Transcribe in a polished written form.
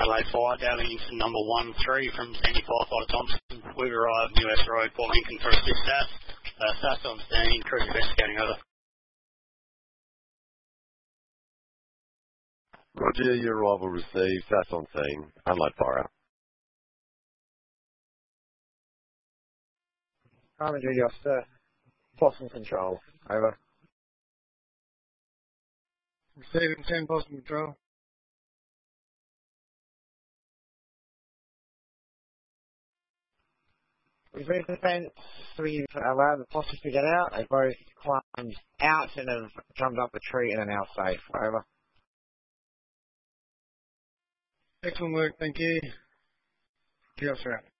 Adelaide Fire, dialing into number 13 from Sandy Firefighter Thompson. We've arrived US Road, Port Lincoln for assist SAS. SAS on scene, crew investigating, over. Roger, your arrival received. SAS on scene. Adelaide Fire out. Army duty officer, Boston Control, over. Receiving 10 Boston Control. We've moved the fence, we've allowed the possums to get out. They both climbed out and have jumped up the tree and are now safe. Over. Excellent work, thank you. Yes, sir.